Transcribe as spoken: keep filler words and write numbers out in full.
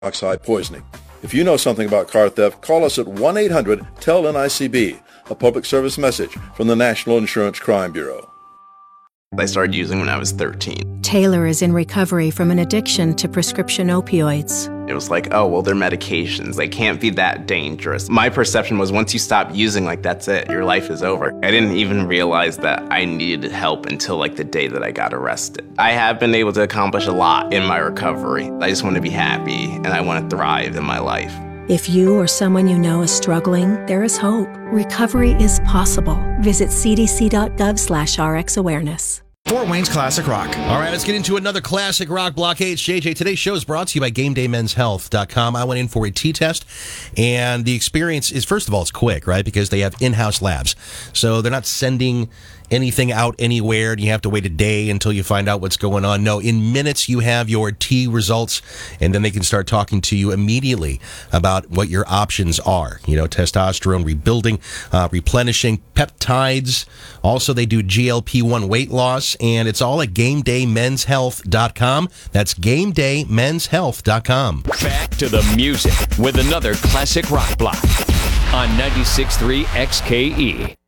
monoxide poisoning. If you know something about car theft, call us at one eight hundred T E L N I C B, a public service message from the National Insurance Crime Bureau. I started using when I was thirteen. Taylor is in recovery from an addiction to prescription opioids. It was like, oh, well, they're medications. They can't be that dangerous. My perception was once you stop using, like, that's it. Your life is over. I didn't even realize that I needed help until, like, the day that I got arrested. I have been able to accomplish a lot in my recovery. I just want to be happy, and I want to thrive in my life. If you or someone you know is struggling, there is hope. Recovery is possible. Visit c d c dot gov slash r x awareness. Fort Wayne's Classic Rock. All right, let's get into another Classic Rock Block. Hey, it's J J. Today's show is brought to you by Game Day Men's Health dot com. I went in for a T-test, and the experience is, first of all, it's quick, right? Because they have in-house labs. So they're not sending anything out anywhere, and you have to wait a day until you find out what's going on. No, in minutes you have your T results, and then they can start talking to you immediately about what your options are. You know, testosterone rebuilding, uh, replenishing, peptides. Also, they do G L P one weight loss, and it's all at Game Day Men's Health dot com. That's Game Day Men's Health dot com. Back to the music with another Classic Rock Block on ninety-six point three X K E.